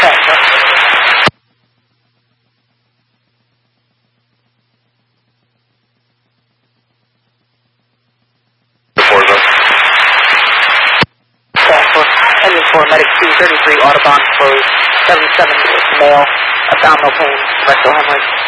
Engine 4, medic 233, Audubon closed, 77 male, abdominal pain, rectal hemorrhage.